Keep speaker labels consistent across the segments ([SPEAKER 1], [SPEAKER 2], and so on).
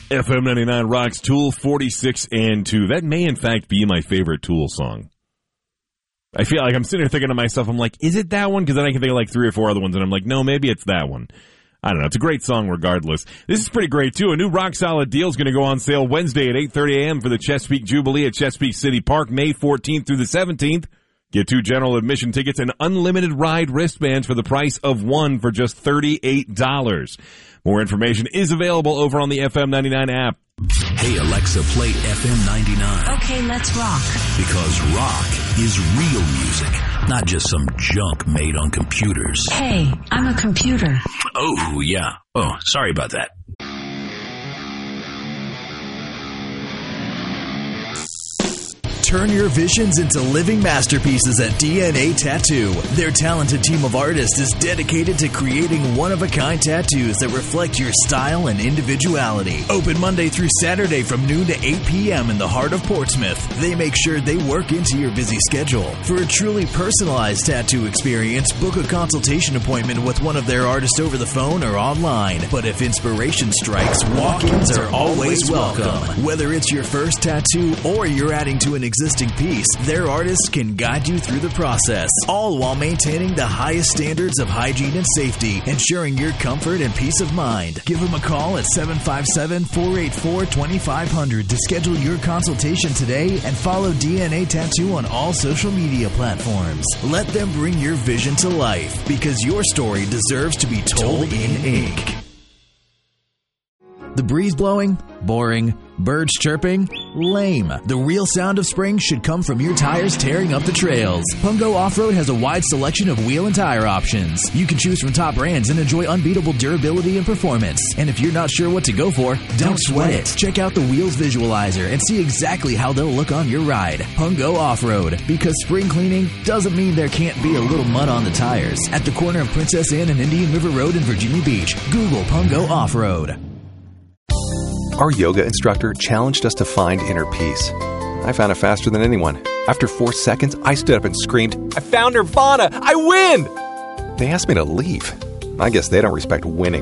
[SPEAKER 1] FM 99 rocks Tool 46 and 2. That may, in fact, be my favorite Tool song. I feel like I'm sitting here thinking to myself, I'm like, is it that one? Because then I can think of like 3 or 4 other ones, and I'm like, no, maybe it's that one. I don't know. It's a great song regardless. This is pretty great, too. A new Rock Solid deal is going to go on sale Wednesday at 8:30 a.m. for the Chesapeake Jubilee at Chesapeake City Park, May 14th through the 17th. Get 2 general admission tickets and unlimited ride wristbands for the price of 1 for just $38. More information is available over on the FM 99 app.
[SPEAKER 2] Hey, Alexa, play FM 99.
[SPEAKER 3] Okay, let's rock.
[SPEAKER 2] Because rock is real music, not just some junk made on computers.
[SPEAKER 3] Hey, I'm a computer.
[SPEAKER 2] Oh, yeah. Oh, sorry about that.
[SPEAKER 4] Turn your visions into living masterpieces at DNA Tattoo. Their talented team of artists is dedicated to creating one-of-a-kind tattoos that reflect your style and individuality. Open Monday through Saturday from noon to 8 p.m. in the heart of Portsmouth. They make sure they work into your busy schedule. For a truly personalized tattoo experience, book a consultation appointment with one of their artists over the phone or online. But if inspiration strikes, walk-ins are always welcome. Whether it's your first tattoo or you're adding to an existing piece, their artists can guide you through the process, all while maintaining the highest standards of hygiene and safety, ensuring your comfort and peace of mind. Give them a call at 757-484-2500 to schedule your consultation today and follow DNA Tattoo on all social media platforms. Let them bring your vision to life, because your story deserves to be told in ink. The breeze blowing? Boring. Birds chirping? Lame. The real sound of spring should come from your tires tearing up the trails. Pungo Off-Road has a wide selection of wheel and tire options. You can choose from top brands and enjoy unbeatable durability and performance. And if you're not sure what to go for, don't sweat it. Check out the Wheels Visualizer and see exactly how they'll look on your ride. Pungo Off-Road. Because spring cleaning doesn't mean there can't be a little mud on the tires. At the corner of Princess Anne and Indian River Road in Virginia Beach, Google Pungo Off-Road.
[SPEAKER 5] Our yoga instructor challenged us to find inner peace. I found it faster than anyone. After 4 seconds, I stood up and screamed, "I found Nirvana! I win!" They asked me to leave. I guess they don't respect winning.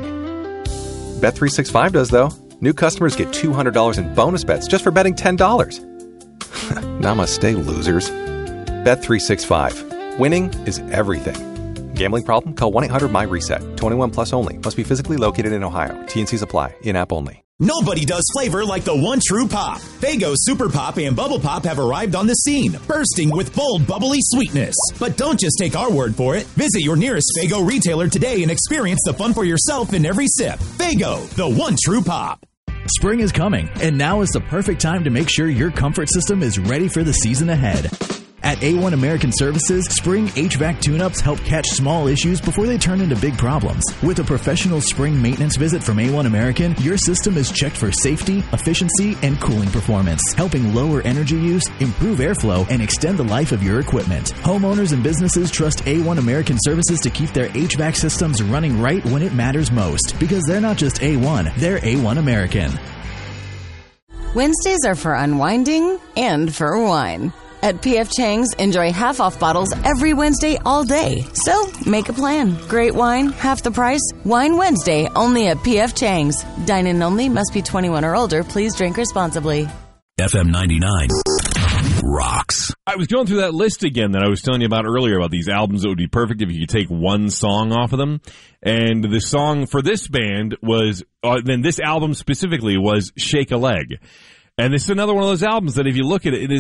[SPEAKER 5] Bet365 does, though. New customers get $200 in bonus bets just for betting $10. Namaste, losers. Bet365. Winning is everything. Gambling problem? Call 1-800-MY-RESET. 21 plus only. Must be physically located in Ohio. T&Cs apply. In-app only.
[SPEAKER 6] Nobody does flavor like the one true pop. Faygo Super Pop and Bubble Pop have arrived on the scene, bursting with bold, bubbly sweetness. But don't just take our word for it. Visit your nearest Faygo retailer today and experience the fun for yourself in every sip. Faygo, the one true pop.
[SPEAKER 4] Spring is coming, and now is the perfect time to make sure your comfort system is ready for the season ahead. At A1 American Services, spring HVAC tune-ups help catch small issues before they turn into big problems. With a professional spring maintenance visit from A1 American, your system is checked for safety, efficiency, and cooling performance, helping lower energy use, improve airflow, and extend the life of your equipment. Homeowners and businesses trust A1 American Services to keep their HVAC systems running right when it matters most, because they're not just A1, they're A1 American.
[SPEAKER 7] Wednesdays are for unwinding and for wine. At P.F. Chang's, enjoy half-off bottles every Wednesday all day. So, make a plan. Great wine, half the price. Wine Wednesday, only at P.F. Chang's. Dine-in only, must be 21 or older. Please drink responsibly.
[SPEAKER 2] FM 99 rocks.
[SPEAKER 1] I was going through that list again that I was telling you about earlier about these albums that would be perfect if you could take one song off of them. And the song for this band was, then this album specifically was Shake a Leg. And this is another one of those albums that if you look at it, it is